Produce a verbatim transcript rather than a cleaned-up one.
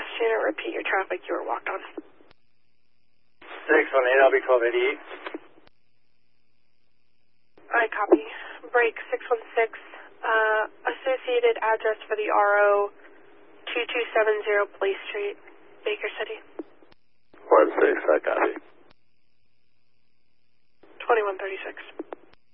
unit, repeat your traffic you were walked on. six one eight, I'll be twelve eighty-eight. Alright, copy. Break six one six, uh, associated address for the R O, two two seven zero Place Street, Baker City. one six, I copy. twenty-one thirty-six.